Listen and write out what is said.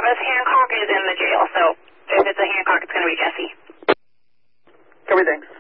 Travis Hancock is in the jail, so if it's a Hancock, it's going to be Jesse. Copy, thanks.